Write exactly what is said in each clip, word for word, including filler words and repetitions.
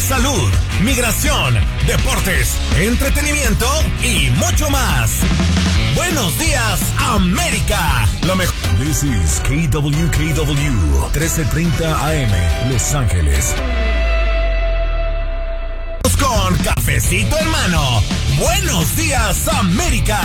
salud, migración, deportes, entretenimiento y mucho más. Buenos días, América. Lo mejor. This is K W K W, trece treinta A M, Los Ángeles. Con cafecito en mano. Buenos días, América.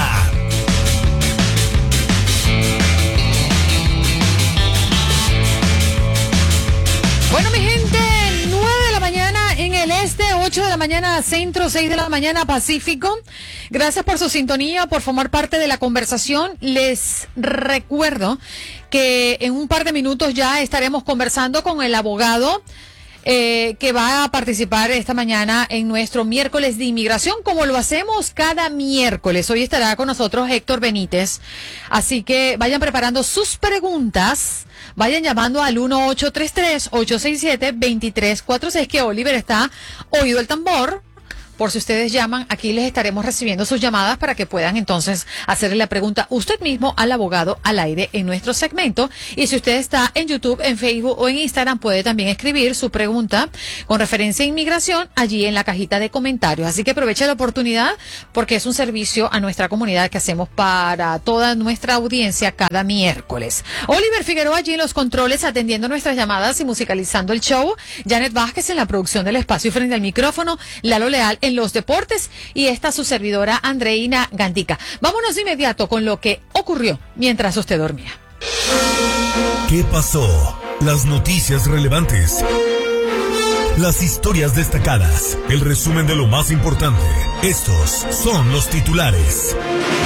Bueno, mi gente, nueve de la mañana en el este, ocho de la mañana centro, seis de la mañana pacífico. Gracias por su sintonía, por formar parte de la conversación. Les recuerdo que en un par de minutos ya estaremos conversando con el abogado Eh, que va a participar esta mañana en nuestro miércoles de inmigración, como lo hacemos cada miércoles. Hoy estará con nosotros Héctor Benítez, así que vayan preparando sus preguntas, vayan llamando al uno ocho tres tres, ocho seis siete, dos tres cuatro seis, que Oliver está oído el tambor. Por si ustedes llaman, aquí les estaremos recibiendo sus llamadas para que puedan entonces hacerle la pregunta usted mismo al abogado al aire en nuestro segmento. Y si usted está en YouTube, en Facebook o en Instagram, puede también escribir su pregunta con referencia a inmigración allí en la cajita de comentarios. Así que aproveche la oportunidad porque es un servicio a nuestra comunidad que hacemos para toda nuestra audiencia cada miércoles. Oliver Figueroa allí en los controles atendiendo nuestras llamadas y musicalizando el show. Janet Vázquez en la producción del espacio frente al micrófono. Lalo Leal en los deportes y esta su servidora Andreina Gandica. Vámonos de inmediato con lo que ocurrió mientras usted dormía. ¿Qué pasó? Las noticias relevantes, las historias destacadas, el resumen de lo más importante. Estos son los titulares.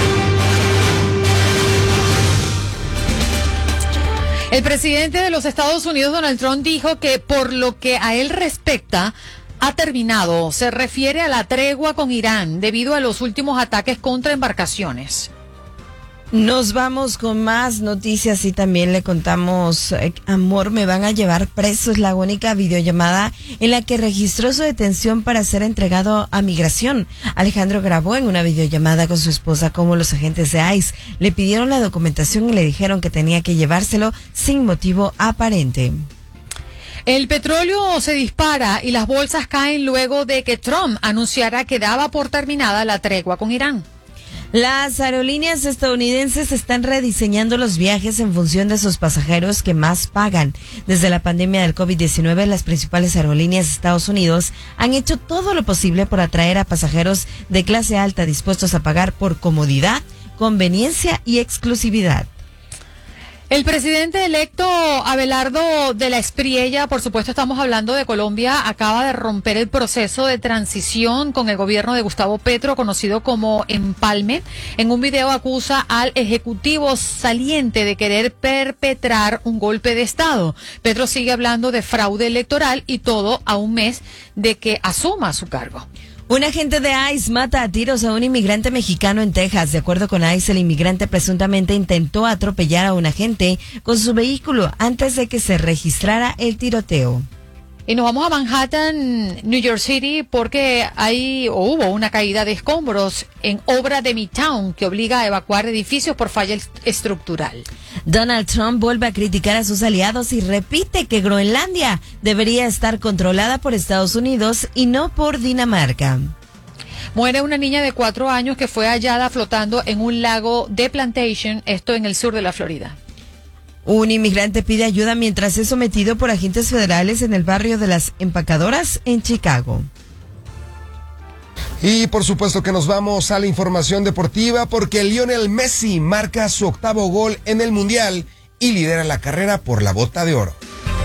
El presidente de los Estados Unidos, Donald Trump, dijo que por lo que a él respecta, ha terminado. Se refiere a la tregua con Irán debido a los últimos ataques contra embarcaciones. Nos vamos con más noticias y también le contamos, eh, amor, me van a llevar preso. Es la única videollamada en la que registró su detención para ser entregado a migración. Alejandro grabó en una videollamada con su esposa cómo los agentes de ICE le pidieron la documentación y le dijeron que tenía que llevárselo sin motivo aparente. El petróleo se dispara y las bolsas caen luego de que Trump anunciara que daba por terminada la tregua con Irán. Las aerolíneas estadounidenses están rediseñando los viajes en función de sus pasajeros que más pagan. Desde la pandemia del COVID diecinueve, las principales aerolíneas de Estados Unidos han hecho todo lo posible por atraer a pasajeros de clase alta dispuestos a pagar por comodidad, conveniencia y exclusividad. El presidente electo Abelardo de la Espriella, por supuesto estamos hablando de Colombia, acaba de romper el proceso de transición con el gobierno de Gustavo Petro, conocido como Empalme. En un video acusa al ejecutivo saliente de querer perpetrar un golpe de Estado. Petro sigue hablando de fraude electoral y todo a un mes de que asuma su cargo. Un agente de ICE mata a tiros a un inmigrante mexicano en Texas. De acuerdo con ICE, el inmigrante presuntamente intentó atropellar a un agente con su vehículo antes de que se registrara el tiroteo. Y nos vamos a Manhattan, New York City, porque hay o hubo una caída de escombros en obra de Midtown que obliga a evacuar edificios por falla estructural. Donald Trump vuelve a criticar a sus aliados y repite que Groenlandia debería estar controlada por Estados Unidos y no por Dinamarca. Muere una niña de cuatro años que fue hallada flotando en un lago de Plantation, esto en el sur de la Florida. Un inmigrante pide ayuda mientras es sometido por agentes federales en el barrio de las Empacadoras en Chicago. Y por supuesto que nos vamos a la información deportiva porque Lionel Messi marca su octavo gol en el Mundial y lidera la carrera por la Bota de Oro.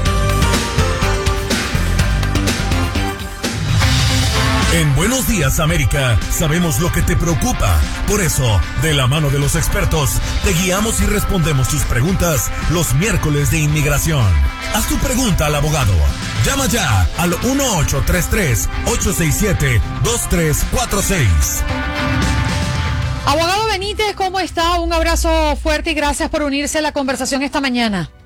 En Buenos Días, América, sabemos lo que te preocupa. Por eso, de la mano de los expertos, te guiamos y respondemos tus preguntas los miércoles de inmigración. Haz tu pregunta al abogado. Llama ya al uno ocho tres tres, ocho seis siete, dos tres cuatro seis. Abogado Benítez, ¿cómo está? Un abrazo fuerte y gracias por unirse a la conversación esta mañana.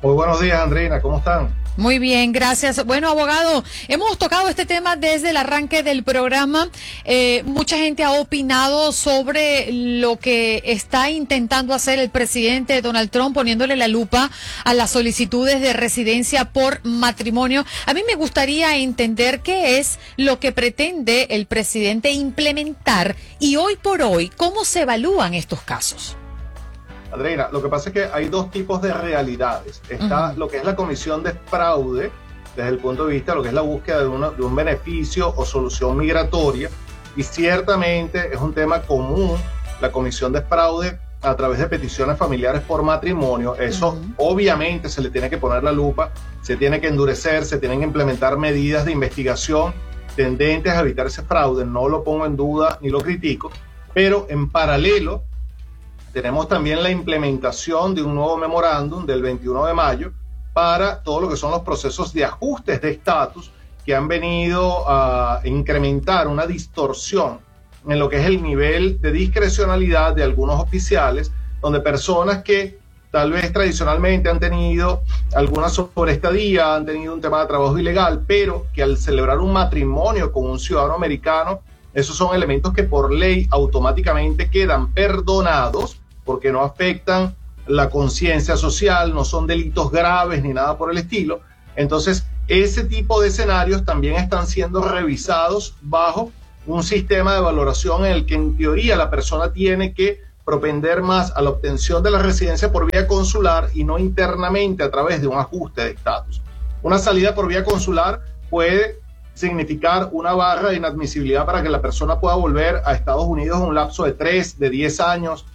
Muy buenos días, Andreina, ¿cómo están? Muy bien, gracias. Bueno, abogado, hemos tocado este tema desde el arranque del programa. Eh, mucha gente ha opinado sobre lo que está intentando hacer el presidente Donald Trump, poniéndole la lupa a las solicitudes de residencia por matrimonio. A mí me gustaría entender qué es lo que pretende el presidente implementar y hoy por hoy, ¿cómo se evalúan estos casos? Andreina, lo que pasa es que hay dos tipos de realidades. Está uh-huh. lo que es la comisión de fraude, desde el punto de vista de lo que es la búsqueda de, una, de un beneficio o solución migratoria, y ciertamente es un tema común, la comisión de fraude a través de peticiones familiares por matrimonio. Eso uh-huh. obviamente se le tiene que poner la lupa, se tiene que endurecer, se tienen que implementar medidas de investigación tendentes a evitar ese fraude. No lo pongo en duda ni lo critico, pero en paralelo tenemos también la implementación de un nuevo memorándum del veintiuno de mayo para todo lo que son los procesos de ajustes de estatus que han venido a incrementar una distorsión en lo que es el nivel de discrecionalidad de algunos oficiales, donde personas que tal vez tradicionalmente han tenido alguna sobreestadía, han tenido un tema de trabajo ilegal, pero que al celebrar un matrimonio con un ciudadano americano, esos son elementos que por ley automáticamente quedan perdonados porque no afectan la conciencia social, no son delitos graves ni nada por el estilo. Entonces, ese tipo de escenarios también están siendo revisados bajo un sistema de valoración en el que en teoría la persona tiene que propender más a la obtención de la residencia por vía consular y no internamente a través de un ajuste de estatus. Una salida por vía consular puede significar una barra de inadmisibilidad para que la persona pueda volver a Estados Unidos en un lapso de tres, de diez años,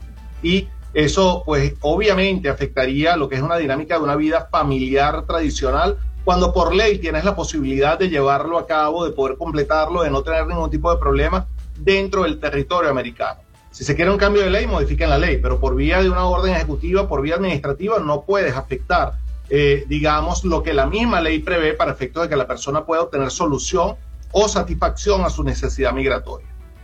y eso pues obviamente afectaría lo que es una dinámica de una vida familiar tradicional, cuando por ley tienes la posibilidad de llevarlo a cabo, de poder completarlo, de no tener ningún tipo de problema dentro del territorio americano. Si se quiere un cambio de ley, modifiquen la ley, pero por vía de una orden ejecutiva, por vía administrativa, no puedes afectar, eh, digamos, lo que la misma ley prevé para efectos de que la persona pueda obtener solución o satisfacción a su necesidad migratoria.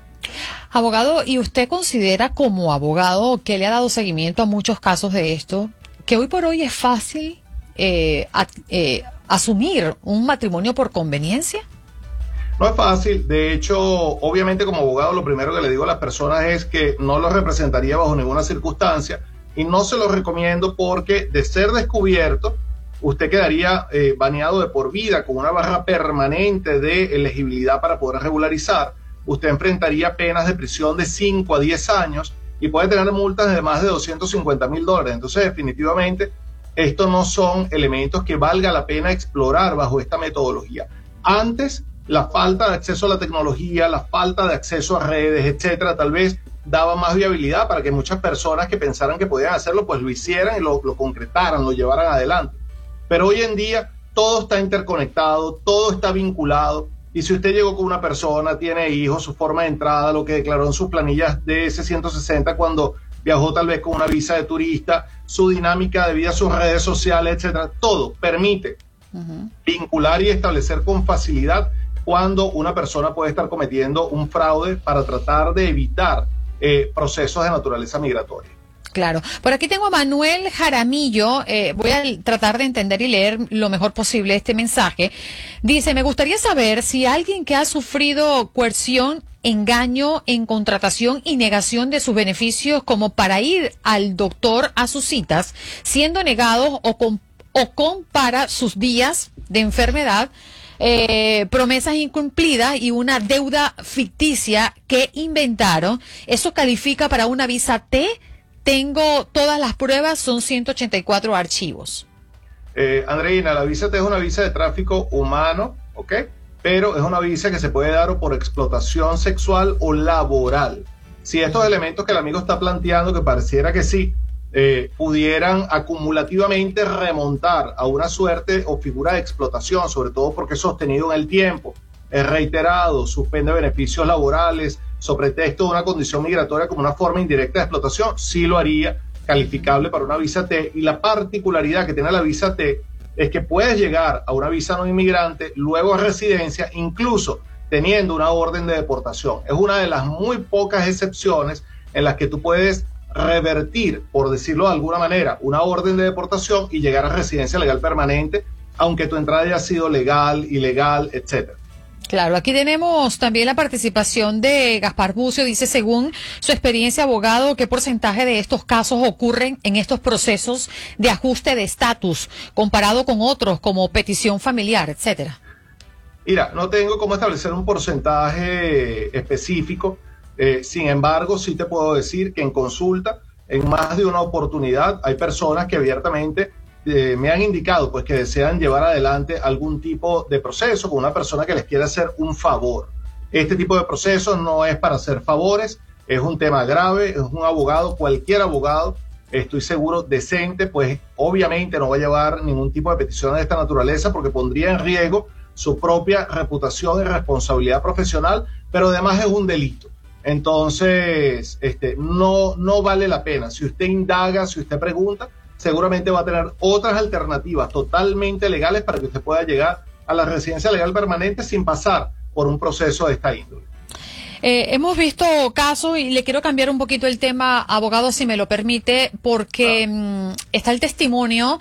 Abogado, ¿y usted considera como abogado que le ha dado seguimiento a muchos casos de esto, que hoy por hoy es fácil eh, a, eh, asumir un matrimonio por conveniencia? No es fácil. De hecho, obviamente como abogado lo primero que le digo a las personas es que no lo representaría bajo ninguna circunstancia y no se lo recomiendo porque de ser descubierto usted quedaría eh, baneado de por vida con una barra permanente de elegibilidad para poder regularizar. Usted enfrentaría penas de prisión de cinco a diez años y puede tener multas de más de doscientos cincuenta mil dólares. Entonces, definitivamente, estos no son elementos que valga la pena explorar bajo esta metodología. Antes, la falta de acceso a la tecnología, la falta de acceso a redes, etcétera, tal vez daba más viabilidad para que muchas personas que pensaran que podían hacerlo, pues lo hicieran y lo, lo concretaran, lo llevaran adelante. Pero hoy en día todo está interconectado, todo está vinculado. Y si usted llegó con una persona, tiene hijos, su forma de entrada, lo que declaró en sus planillas de ese ciento sesenta cuando viajó tal vez con una visa de turista, su dinámica de vida, sus redes sociales, etcétera, todo permite uh-huh. vincular y establecer con facilidad cuando una persona puede estar cometiendo un fraude para tratar de evitar eh, procesos de naturaleza migratoria. Claro. Por aquí tengo a Manuel Jaramillo. Eh, voy a tratar de entender y leer lo mejor posible este mensaje. Dice, me gustaría saber si alguien que ha sufrido coerción, engaño en contratación y negación de sus beneficios como para ir al doctor a sus citas, siendo negados o con, o con para sus días de enfermedad, eh, promesas incumplidas y una deuda ficticia que inventaron, ¿eso califica para una visa T? Tengo todas las pruebas, son ciento ochenta y cuatro archivos. Eh, Andreina, la visa T es una visa de tráfico humano, ¿ok? Pero es una visa que se puede dar o por explotación sexual o laboral. Si estos elementos que el amigo está planteando, que pareciera que sí, eh, pudieran acumulativamente remontar a una suerte o figura de explotación, sobre todo porque es sostenido en el tiempo, es reiterado, suspende beneficios laborales, sobre pretexto de una condición migratoria como una forma indirecta de explotación, sí lo haría calificable para una visa T. Y la particularidad que tiene la visa T es que puedes llegar a una visa no inmigrante, luego a residencia, incluso teniendo una orden de deportación. Es una de las muy pocas excepciones en las que tú puedes revertir, por decirlo de alguna manera, una orden de deportación y llegar a residencia legal permanente, aunque tu entrada haya sido legal, ilegal, etcétera. Claro, aquí tenemos también la participación de Gaspar Bucio. Dice, según su experiencia abogado, ¿qué porcentaje de estos casos ocurren en estos procesos de ajuste de estatus comparado con otros como petición familiar, etcétera? Mira, no tengo cómo establecer un porcentaje específico. Eh, sin embargo, sí te puedo decir que en consulta, en más de una oportunidad, hay personas que abiertamente Eh, me han indicado pues que desean llevar adelante algún tipo de proceso con una persona que les quiere hacer un favor. Este tipo de procesos no es para hacer favores, es un tema grave, es un abogado, cualquier abogado, estoy seguro, decente, pues obviamente no va a llevar ningún tipo de petición de esta naturaleza porque pondría en riesgo su propia reputación y responsabilidad profesional, pero además es un delito. Entonces, este, no, no vale la pena. Si usted indaga, si usted pregunta, seguramente va a tener otras alternativas totalmente legales para que usted pueda llegar a la residencia legal permanente sin pasar por un proceso de esta índole. Eh, hemos visto casos, y le quiero cambiar un poquito el tema, abogado, si me lo permite, porque claro. mmm, está el testimonio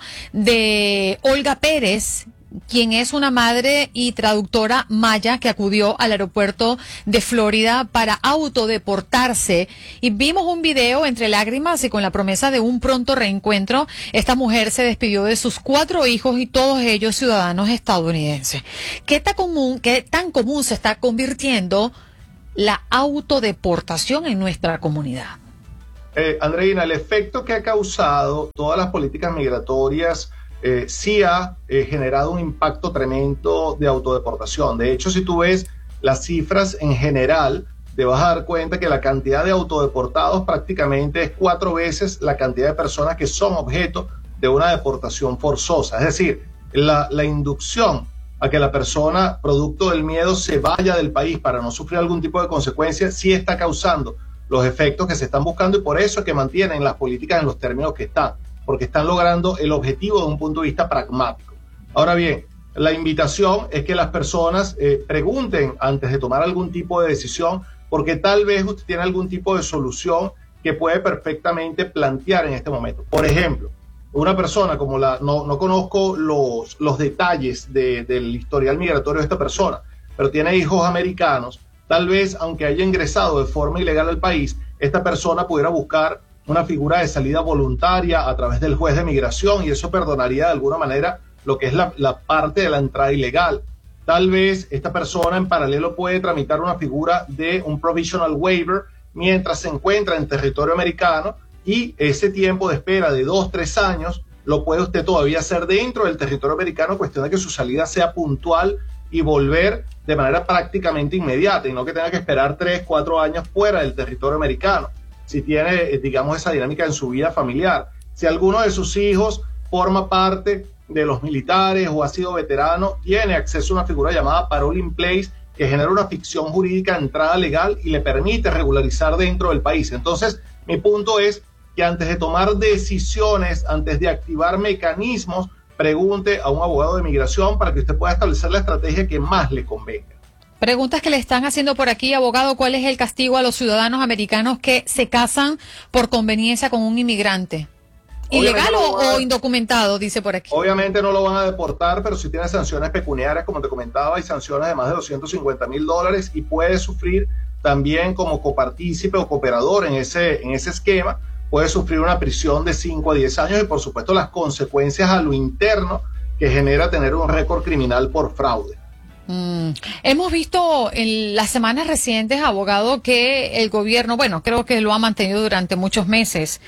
de Olga Pérez, quien es una madre y traductora maya que acudió al aeropuerto de Florida para autodeportarse, y vimos un video entre lágrimas y con la promesa de un pronto reencuentro. Esta mujer se despidió de sus cuatro hijos y todos ellos ciudadanos estadounidenses. ¿Qué tan común, qué tan común se está convirtiendo la autodeportación en nuestra comunidad? Eh, Andreina, el efecto que ha causado todas las políticas migratorias Eh, sí ha eh, generado un impacto tremendo de autodeportación. De hecho, si tú ves las cifras en general, te vas a dar cuenta que la cantidad de autodeportados prácticamente es cuatro veces la cantidad de personas que son objeto de una deportación forzosa. Es decir, la, la inducción a que la persona, producto del miedo, se vaya del país para no sufrir algún tipo de consecuencia, sí está causando los efectos que se están buscando, y por eso es que mantienen las políticas en los términos que están, porque están logrando el objetivo de un punto de vista pragmático. Ahora bien, la invitación es que las personas eh, pregunten antes de tomar algún tipo de decisión, porque tal vez usted tiene algún tipo de solución que puede perfectamente plantear en este momento. Por ejemplo, una persona como la, no, no conozco los, los detalles de, del historial migratorio de esta persona, pero tiene hijos americanos, tal vez aunque haya ingresado de forma ilegal al país, esta persona pudiera buscar una figura de salida voluntaria a través del juez de migración, y eso perdonaría de alguna manera lo que es la, la parte de la entrada ilegal. Tal vez esta persona en paralelo puede tramitar una figura de un provisional waiver mientras se encuentra en territorio americano, y ese tiempo de espera de dos, tres años lo puede usted todavía hacer dentro del territorio americano, cuestión de que su salida sea puntual y volver de manera prácticamente inmediata, y no que tenga que esperar tres, cuatro años fuera del territorio americano. Si tiene, digamos, esa dinámica en su vida familiar. Si alguno de sus hijos forma parte de los militares o ha sido veterano, tiene acceso a una figura llamada parole in place, que genera una ficción jurídica de entrada legal y le permite regularizar dentro del país. Entonces, mi punto es que antes de tomar decisiones, antes de activar mecanismos, pregunte a un abogado de migración para que usted pueda establecer la estrategia que más le convenga. Preguntas que le están haciendo por aquí, abogado. ¿Cuál es el castigo a los ciudadanos americanos que se casan por conveniencia con un inmigrante? ¿Ilegal o, a, o indocumentado? Dice por aquí. Obviamente no lo van a deportar, pero sí tiene sanciones pecuniarias, como te comentaba, y sanciones de más de doscientos cincuenta mil dólares, y puede sufrir también como copartícipe o cooperador en ese, en ese esquema, puede sufrir una prisión de cinco a diez años, y por supuesto las consecuencias a lo interno que genera tener un récord criminal por fraude. Mm. Hemos visto en las semanas recientes, abogado, que el gobierno, bueno, creo que lo ha mantenido durante muchos meses,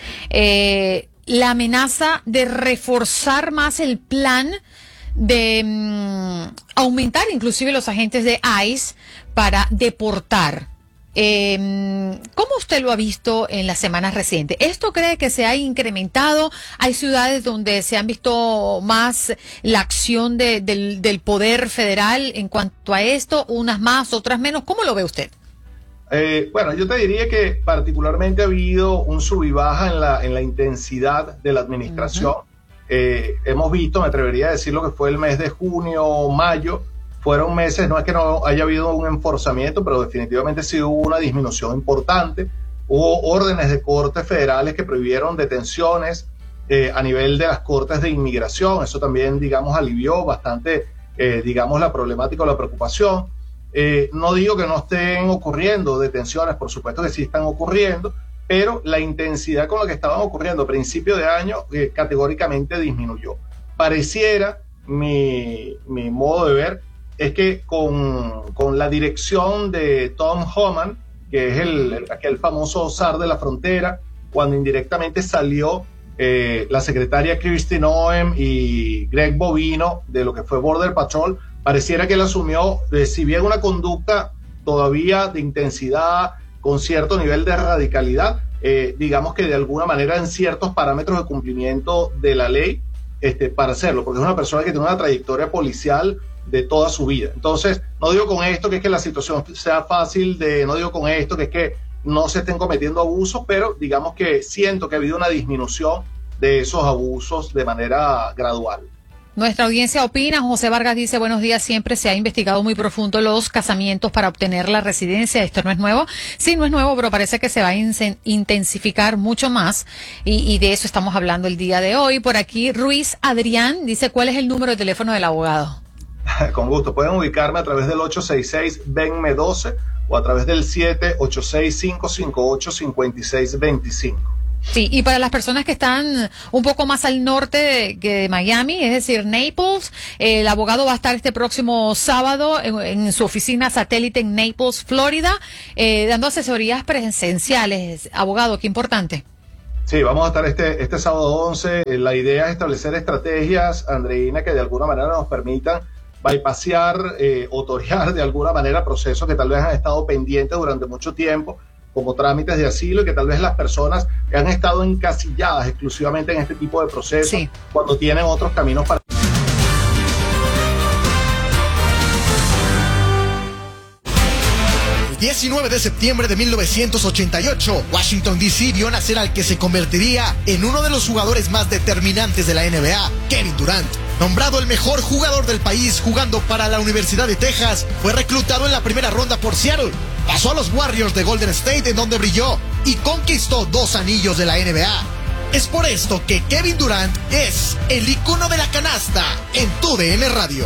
eh, la amenaza de reforzar más el plan de mm, aumentar inclusive los agentes de ICE para deportar. Eh, ¿Cómo usted lo ha visto en las semanas recientes? ¿Esto cree que se ha incrementado? ¿Hay ciudades donde se han visto más la acción de, del, del poder federal en cuanto a esto? ¿Unas más, otras menos? ¿Cómo lo ve usted? Eh, bueno, yo te diría que particularmente ha habido un sub y baja en la, en la intensidad de la administración. Uh-huh. eh, hemos visto, me atrevería a decir lo que fue el mes de junio, mayo, fueron meses, no es que no haya habido un enforzamiento, pero definitivamente sí hubo una disminución importante. hubo órdenes de cortes federales que prohibieron detenciones eh, a nivel de las cortes de inmigración. Eso también, digamos, alivió bastante, eh, digamos, la problemática o la preocupación. Eh, no digo que no estén ocurriendo detenciones, por supuesto que sí están ocurriendo, pero la intensidad con la que estaban ocurriendo a principio de año eh, categóricamente disminuyó. Pareciera, mi, mi modo de ver, es que con, con la dirección de Tom Homan, que es el, el, aquel famoso zar de la frontera, cuando indirectamente salió eh, la secretaria Kristi Noem y Greg Bovino de lo que fue Border Patrol, pareciera que él asumió, eh, si bien una conducta todavía de intensidad, con cierto nivel de radicalidad, eh, digamos que de alguna manera en ciertos parámetros de cumplimiento de la ley, este, para hacerlo, porque es una persona que tiene una trayectoria policial de toda su vida. Entonces, no digo con esto que es que la situación sea fácil, de, no digo con esto que es que no se estén cometiendo abusos, pero digamos que siento que ha habido una disminución de esos abusos de manera gradual. Nuestra audiencia opina. José Vargas dice, buenos días, siempre se ha investigado muy profundo los casamientos para obtener la residencia. Esto no es nuevo. Sí, no es nuevo, pero parece que se va a intensificar mucho más y, y de eso estamos hablando el día de hoy. Por aquí, Ruiz Adrián dice, ¿cuál es el número de teléfono del abogado? Con gusto. Pueden ubicarme a través del ocho seis seis, V E N M E doce o a través del siete ocho seis, cinco cinco ocho, cinco seis dos cinco. Sí, y para las personas que están un poco más al norte de, que de Miami, es decir, Naples, eh, el abogado va a estar este próximo sábado en, en su oficina satélite en Naples, Florida, eh, dando asesorías presenciales. Abogado, qué importante. Sí, vamos a estar este, este sábado once. Eh, la idea es establecer estrategias, Andreina, que de alguna manera nos permitan bypassear eh, o torear de alguna manera procesos que tal vez han estado pendientes durante mucho tiempo, como trámites de asilo, y que tal vez las personas que han estado encasilladas exclusivamente en este tipo de procesos, sí, cuando tienen otros caminos para... El diecinueve de septiembre de mil novecientos ochenta y ocho, Washington D C vio nacer al que se convertiría en uno de los jugadores más determinantes de la N B A, Kevin Durant. Nombrado el mejor jugador del país jugando para la Universidad de Texas, fue reclutado en la primera ronda por Seattle. Pasó a los Warriors de Golden State, en donde brilló y conquistó dos anillos de la N B A. Es por esto que Kevin Durant es el icono de la canasta en tu D N Radio.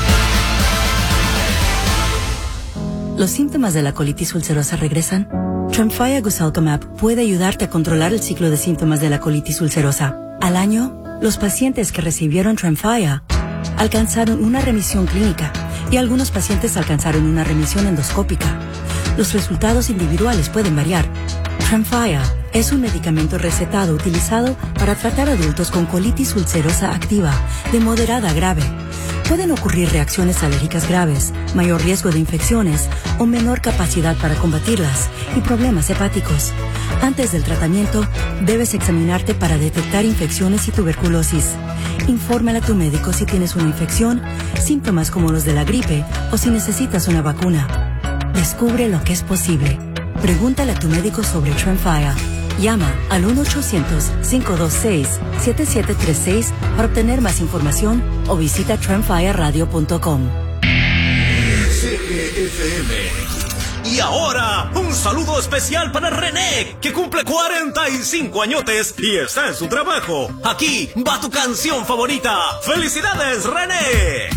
¿Los síntomas de la colitis ulcerosa regresan? Tremfya Guselkumab puede ayudarte a controlar el ciclo de síntomas de la colitis ulcerosa. Al año, los pacientes que recibieron Tremfya alcanzaron una remisión clínica y algunos pacientes alcanzaron una remisión endoscópica. Los resultados individuales pueden variar. Tremfya es un medicamento recetado utilizado para tratar adultos con colitis ulcerosa activa de moderada a grave. Pueden ocurrir reacciones alérgicas graves, mayor riesgo de infecciones o menor capacidad para combatirlas y problemas hepáticos. Antes del tratamiento, debes examinarte para detectar infecciones y tuberculosis. Infórmale a tu médico si tienes una infección, síntomas como los de la gripe o si necesitas una vacuna. Descubre lo que es posible. Pregúntale a tu médico sobre Tremfya. Llama al uno ochocientos, cinco dos seis, siete siete tres seis para obtener más información o visita tremfya radio punto com. C G F M. Y ahora, un saludo especial para René, que cumple cuarenta y cinco añotes y está en su trabajo. Aquí va tu canción favorita. ¡Felicidades, René!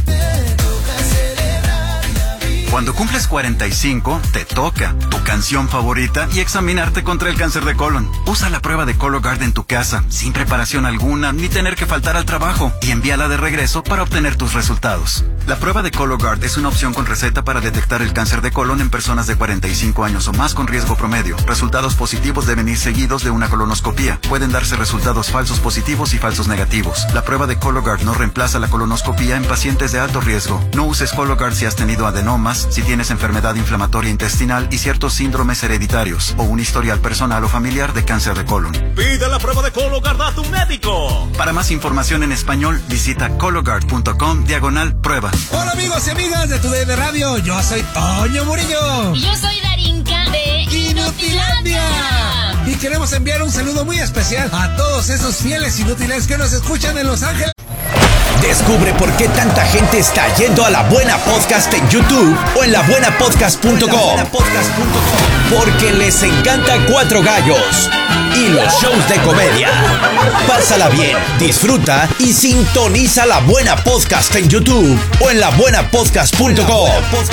Cuando cumples cuarenta y cinco, te toca tu canción favorita y examinarte contra el cáncer de colon. Usa la prueba de Cologuard en tu casa, sin preparación alguna, ni tener que faltar al trabajo, y envíala de regreso para obtener tus resultados. La prueba de Cologuard es una opción con receta para detectar el cáncer de colon en personas de cuarenta y cinco años o más con riesgo promedio. Resultados positivos deben ir seguidos de una colonoscopía. Pueden darse resultados falsos positivos y falsos negativos. La prueba de Cologuard no reemplaza la colonoscopía en pacientes de alto riesgo. No uses Cologuard si has tenido adenomas, si tienes enfermedad inflamatoria intestinal y ciertos síndromes hereditarios o un historial personal o familiar de cáncer de colon. Pide la prueba de Cologuard a tu médico. Para más información en español, visita cologuard punto com diagonal prueba. Hola amigos y amigas de tu D N Radio, yo soy Toño Murillo. Y yo soy Darinka de Inutilandia. Y queremos enviar un saludo muy especial a todos esos fieles inútiles que nos escuchan en Los Ángeles. Descubre por qué tanta gente está yendo a La Buena Podcast en YouTube o en la buena podcast punto com. Porque les encanta Cuatro Gallos y los shows de comedia. Pásala bien, disfruta y sintoniza La Buena Podcast en YouTube o en la buena podcast punto com.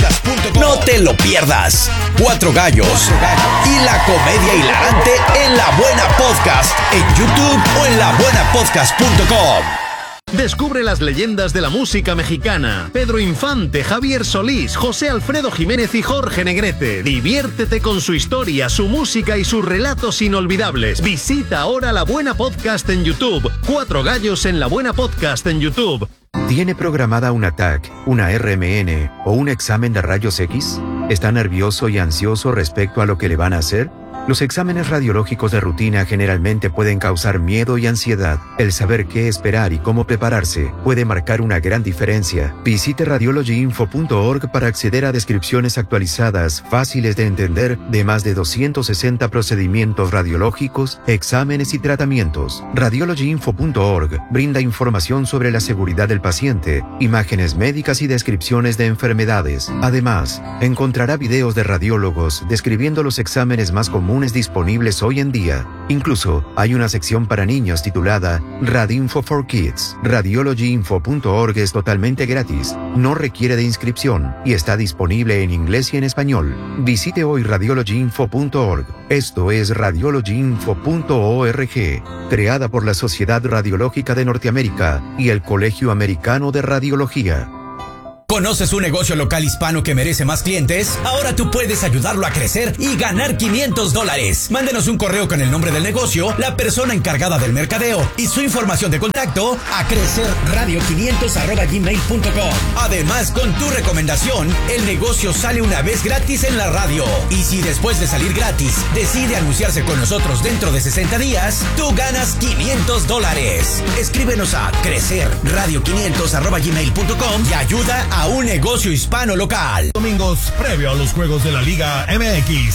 No te lo pierdas. Cuatro Gallos y la comedia hilarante en La Buena Podcast en YouTube o en la buena podcast punto com. Descubre las leyendas de la música mexicana. Pedro Infante, Javier Solís, José Alfredo Jiménez y Jorge Negrete. Diviértete con su historia, su música y sus relatos inolvidables. Visita ahora La Buena Podcast en YouTube. Cuatro Gallos en La Buena Podcast en YouTube. ¿Tiene programada una T A C, una R M N o un examen de rayos X? ¿Está nervioso y ansioso respecto a lo que le van a hacer? Los exámenes radiológicos de rutina generalmente pueden causar miedo y ansiedad. El saber qué esperar y cómo prepararse puede marcar una gran diferencia. Visite radiology info punto org para acceder a descripciones actualizadas, fáciles de entender, de más de doscientos sesenta procedimientos radiológicos, exámenes y tratamientos. radiology info punto org brinda información sobre la seguridad del paciente, imágenes médicas y descripciones de enfermedades. Además, encontrará videos de radiólogos describiendo los exámenes más comunes disponibles hoy en día. Incluso hay una sección para niños titulada Radinfo for Kids. radiology info punto org es totalmente gratis, no requiere de inscripción y está disponible en inglés y en español. Visite hoy radiology info punto org. Esto es radiology info punto org, creada por la Sociedad Radiológica de Norteamérica y el Colegio Americano de Radiología. ¿Conoces un negocio local hispano que merece más clientes? Ahora tú puedes ayudarlo a crecer y ganar quinientos dólares. Mándenos un correo con el nombre del negocio, la persona encargada del mercadeo y su información de contacto a crecerradio quinientos arroba gmail punto com. Además, con tu recomendación, el negocio sale una vez gratis en la radio. Y si después de salir gratis decide anunciarse con nosotros dentro de sesenta días, tú ganas quinientos dólares. Escríbenos a crecerradio quinientos arroba gmail punto com y ayuda a a un negocio hispano local. Domingos previo a los juegos de la Liga M X.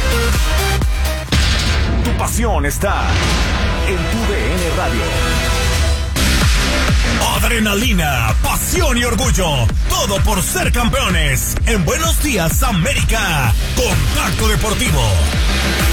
Tu pasión está en tu D N Radio. Adrenalina, pasión y orgullo. Todo por ser campeones. En Buenos Días, América. Contacto Deportivo.